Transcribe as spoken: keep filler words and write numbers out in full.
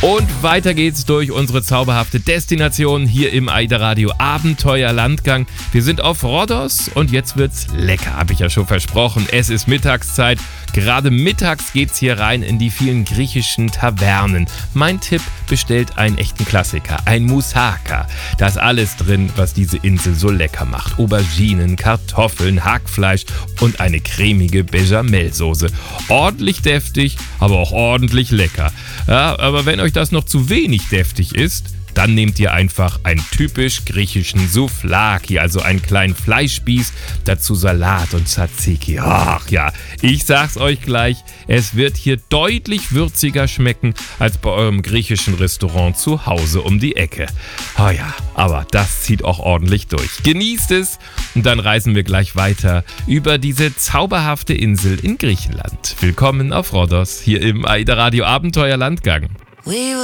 Und weiter geht's durch unsere zauberhafte Destination hier im AIDA Radio Abenteuerlandgang. Wir sind auf Rhodos und jetzt wird's lecker, habe ich ja schon versprochen. Es ist Mittagszeit. Gerade mittags geht's hier rein in die vielen griechischen Tavernen. Mein Tipp, bestellt einen echten Klassiker, ein Moussaka. Da ist alles drin, was diese Insel so lecker macht. Auberginen, Kartoffeln, Hackfleisch und eine cremige Bechamelsoße. Ordentlich deftig, aber auch ordentlich lecker. Ja, aber wenn euch das noch zu wenig deftig ist, dann nehmt ihr einfach einen typisch griechischen Souvlaki, also einen kleinen Fleischspieß, dazu Salat und Tzatziki. Ach ja, ich sag's euch gleich, es wird hier deutlich würziger schmecken als bei eurem griechischen Restaurant zu Hause um die Ecke. Oh ja, aber das zieht auch ordentlich durch. Genießt es und dann reisen wir gleich weiter über diese zauberhafte Insel in Griechenland. Willkommen auf Rhodos, hier im AIDA Radio Abenteuerlandgang. We